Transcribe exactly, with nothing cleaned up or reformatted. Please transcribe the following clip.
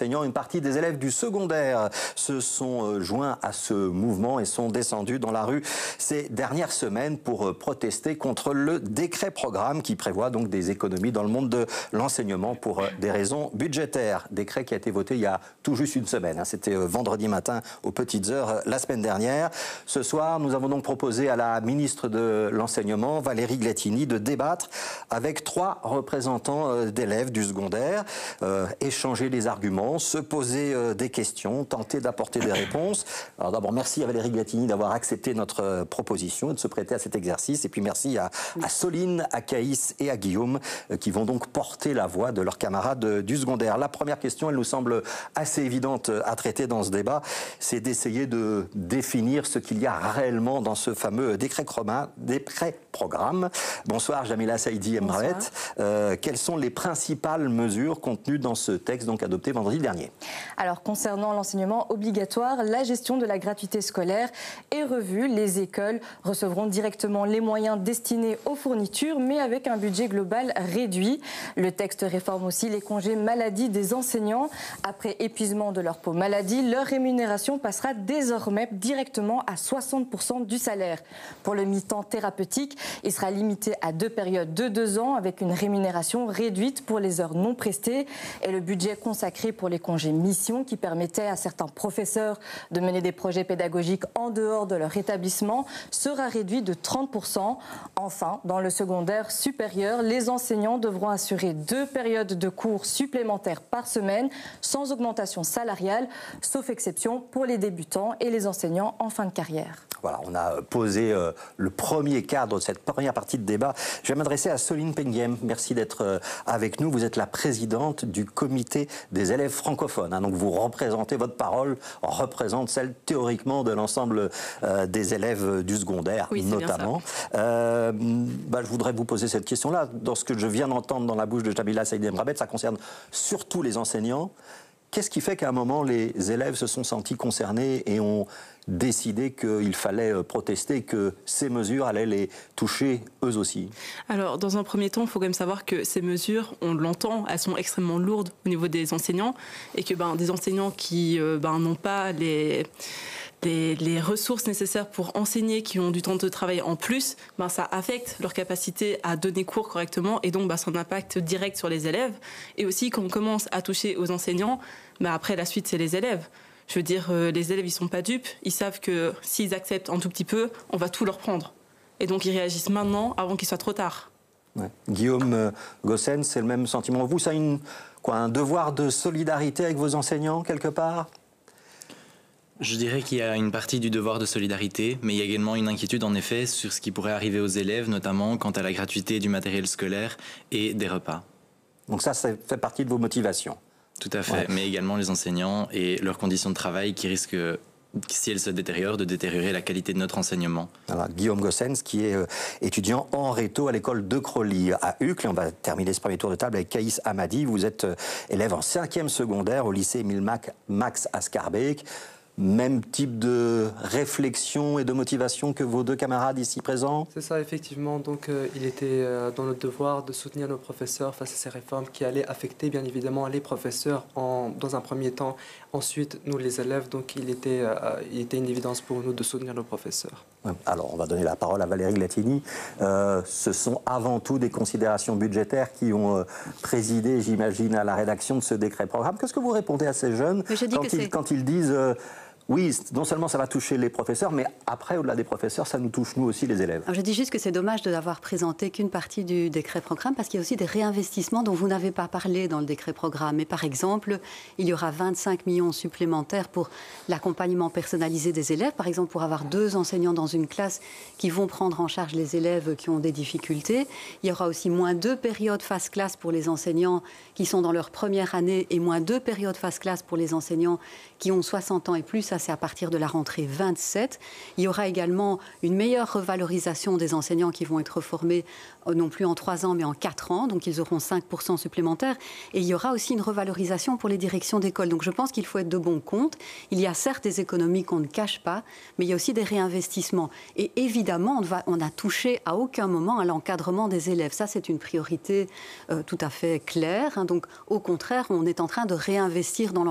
enseignants. Une partie des élèves du secondaire se sont joints à ce mouvement et sont descendus dans la rue ces dernières semaines pour protester contre le décret programme qui prévoit donc des économies dans le monde de l'enseignement pour des raisons budgétaires. Décret qui a été voté il y a tout juste une semaine. C'était vendredi matin aux petites heures la semaine dernière. Ce soir, nous avons donc proposé à la ministre de l'Enseignement, Valérie Glatini, de débattre avec trois représentants d'élèves du secondaire, euh, échanger les arguments, se poser euh, des questions, tenter d'apporter des réponses. Alors d'abord, merci à Valérie Glatini d'avoir accepté notre euh, proposition et de se prêter à cet exercice. Et puis merci à, à Soline, à Caïs et à Guillaume euh, qui vont donc porter la voix de leurs camarades euh, du secondaire. La première question, elle nous semble assez évidente à traiter dans ce débat, c'est d'essayer de définir ce qu'il y a réellement dans ce fameux décret, décret programme. Bonsoir Jamila Saïdi Emraet. Euh, quelles sont les principales mesures contenues dans ce texte donc adopté vendredi dernier? Alors concernant l'enseignement obligatoire, la gestion de la gratuité scolaire est revue. Les écoles recevront directement les moyens destinés aux fournitures, mais avec un budget global réduit. Le texte réforme aussi les congés maladie des enseignants. Après épuisement de leur peau maladie, leur rémunération passera désormais directement à soixante pour cent du salaire. Pour le mi-temps thérapeutique, il sera limité à deux périodes de deux ans avec une rémunération réduite pour les heures non prestées et le budget consacré pour les congés mission qui permettait à certains professeurs de mener des projets pédagogiques en dehors de leur établissement sera réduit de trente pour cent. Enfin, dans le secondaire supérieur, les enseignants devront assurer deux périodes de cours supplémentaires par semaine sans augmentation salariale, sauf exception pour les débutants et les enseignants en fin de carrière. Voilà, on a posé euh, le premier cadre de cette première partie de débat. Je vais m'adresser à Soline Pengiem. Merci d'être euh, avec nous. Vous êtes la présidente du comité des élèves francophones. Hein, donc vous représentez, votre parole représente celle théoriquement de l'ensemble euh, des élèves du secondaire, oui, notamment. Euh, bah, je voudrais vous poser cette question-là. Dans ce que je viens d'entendre dans la bouche de Jamila Saïdi Emraet, ça concerne surtout les enseignants. Qu'est-ce qui fait qu'à un moment, les élèves se sont sentis concernés et ont décidé qu'il fallait protester, que ces mesures allaient les toucher eux aussi? Alors, dans un premier temps, il faut quand même savoir que ces mesures, on l'entend, elles sont extrêmement lourdes au niveau des enseignants et que ben, des enseignants qui euh, ben, n'ont pas les... Les, les ressources nécessaires pour enseigner, qui ont du temps de travail en plus, ben ça affecte leur capacité à donner cours correctement et donc ben ça a un impact direct sur les élèves. Et aussi, quand on commence à toucher aux enseignants, ben après la suite, c'est les élèves. Je veux dire, euh, les élèves, ils sont pas dupes. Ils savent que s'ils acceptent un tout petit peu, on va tout leur prendre. Et donc, ils réagissent maintenant avant qu'il soit trop tard. Ouais. Guillaume euh, Gossens, c'est le même sentiment. Vous, ça a une, quoi, un devoir de solidarité avec vos enseignants, quelque part? Je dirais qu'il y a une partie du devoir de solidarité, mais il y a également une inquiétude en effet sur ce qui pourrait arriver aux élèves, notamment quant à la gratuité du matériel scolaire et des repas. Donc ça, ça fait partie de vos motivations? Tout à fait, ouais. Mais également les enseignants et leurs conditions de travail qui risquent, si elles se détériorent, de détériorer la qualité de notre enseignement. Alors, Guillaume Gossens, qui est euh, étudiant en réto à l'école de Crolly à Uccle. On va terminer ce premier tour de table avec Caïs Hamadi. Vous êtes euh, élève en cinquième secondaire au lycée Émile Max à Schaerbeek. Même type de réflexion et de motivation que vos deux camarades ici présents? C'est ça, effectivement. Donc, euh, il était euh, dans notre devoir de soutenir nos professeurs face à ces réformes qui allaient affecter, bien évidemment, les professeurs en, dans un premier temps. Ensuite, nous, les élèves. Donc, il était, euh, il était une évidence pour nous de soutenir nos professeurs. Alors, on va donner la parole à Valérie Glatini. Euh, ce sont avant tout des considérations budgétaires qui ont euh, présidé, j'imagine, à la rédaction de ce décret programme. Qu'est-ce que vous répondez à ces jeunes quand ils, quand ils disent... Euh, oui, non seulement ça va toucher les professeurs, mais après, au-delà des professeurs, ça nous touche nous aussi, les élèves. Alors, je dis juste que c'est dommage de n'avoir présenté qu'une partie du décret programme, parce qu'il y a aussi des réinvestissements dont vous n'avez pas parlé dans le décret programme. Mais par exemple, il y aura vingt-cinq millions supplémentaires pour l'accompagnement personnalisé des élèves. Par exemple, pour avoir deux enseignants dans une classe qui vont prendre en charge les élèves qui ont des difficultés. Il y aura aussi moins deux périodes face classe pour les enseignants qui sont dans leur première année et moins deux périodes face classe pour les enseignants qui ont soixante ans et plus. Ça, c'est à partir de la rentrée vingt-sept. Il y aura également une meilleure revalorisation des enseignants qui vont être formés non plus en trois ans, mais en quatre ans. Donc, ils auront cinq pour cent supplémentaires. Et il y aura aussi une revalorisation pour les directions d'école. Donc, je pense qu'il faut être de bon compte. Il y a certes des économies qu'on ne cache pas, mais il y a aussi des réinvestissements. Et évidemment, on, va, on a touché à aucun moment à l'encadrement des élèves. Ça, c'est une priorité euh, tout à fait claire. Hein. Donc, au contraire, on est en train de réinvestir dans l'encadrement.